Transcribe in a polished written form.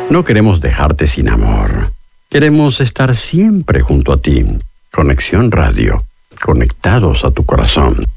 No queremos dejarte sin amor. Queremos estar siempre junto a ti. Conexión Radio. Conectados a tu corazón.